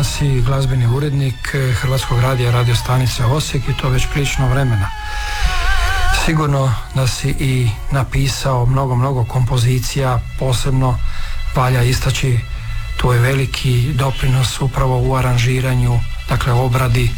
si glazbeni urednik Hrvatskog radija, radio stanice Osijek, i to već prilično vremena. Sigurno da si i napisao mnogo kompozicija, posebno valja istaći tvoj veliki doprinos upravo u aranžiranju, dakle obradi